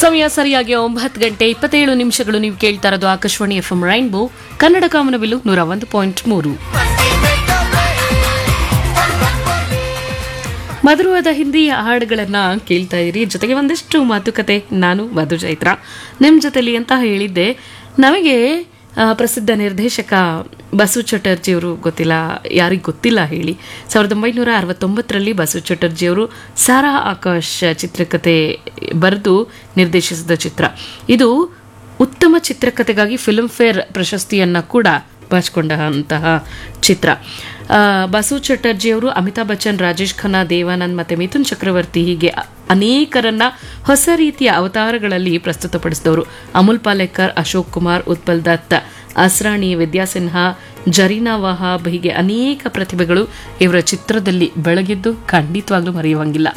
ಸಮಯ ಸರಿಯಾಗಿ 9:27 ನೀವು ಕೇಳ್ತಾ ಇರೋದು ಆಕಾಶವಾಣಿ ಎಫ್ಎಂ ರೈನ್ಬೋ ಕನ್ನಡ ಕಾಮನಬಿಲ್ಲು 101.3. ಮಧುರವಾದ ಹಿಂದಿ ಹಾಡುಗಳನ್ನ ಕೇಳ್ತಾ ಇರಿ. ಜೊತೆಗೆ ಒಂದಿಷ್ಟು ಮಾತುಕತೆ. ನಾನು ಮಧು ಚೈತ್ರ ನಿಮ್ಮ ಜೊತೆಲಿ ಅಂತ ಹೇಳಿದ್ದೆ. ನಮಗೆ ಪ್ರಸಿದ್ಧ ನಿರ್ದೇಶಕ ಬಸು ಚಟರ್ಜಿಯವರು ಗೊತ್ತಿಲ್ಲ, ಯಾರಿಗೆ ಗೊತ್ತಿಲ್ಲ ಹೇಳಿ. 1969ರಲ್ಲಿ ಬಸು ಚಟರ್ಜಿಯವರು ಸಾರಾ ಆಕಾಶ್ ಚಿತ್ರಕಥೆ ಬರೆದು ನಿರ್ದೇಶಿಸಿದ ಚಿತ್ರ. ಇದು ಉತ್ತಮ ಚಿತ್ರಕಥೆಗಾಗಿ ಫಿಲ್ಮ್ ಫೇರ್ ಪ್ರಶಸ್ತಿಯನ್ನು ಕೂಡ ಬಾಚಿಕೊಂಡಂತಹ ಚಿತ್ರ. ಬಸು ಚಟರ್ಜಿಯವರು ಅಮಿತಾಬ್ ಬಚ್ಚನ್, ರಾಜೇಶ್ ಖನ್ನಾ, ದೇವಾನಂದ್ ಮತ್ತು ಮಿಥುನ್ ಚಕ್ರವರ್ತಿ ಹೀಗೆ ಅನೇಕರನ್ನ ಹೊಸ ರೀತಿಯ ಅವತಾರಗಳಲ್ಲಿ ಪ್ರಸ್ತುತಪಡಿಸಿದವರು. ಅಮುಲ್ ಪಾಲೇಕರ್, ಅಶೋಕ್ ಕುಮಾರ್, ಉತ್ಪಲ್ ದತ್, ಅಸ್ರಾಣಿ, ವಿದ್ಯಾಸಿನ್ಹಾ, ಜರೀನಾ ವಹಾಬ್ ಹೀಗೆ ಅನೇಕ ಪ್ರತಿಭೆಗಳು ಇವರ ಚಿತ್ರದಲ್ಲಿ ಬೆಳಗಿದ್ದು ಖಂಡಿತವಾಗ್ಲೂ ಮರೆಯುವಂಗಿಲ್ಲ.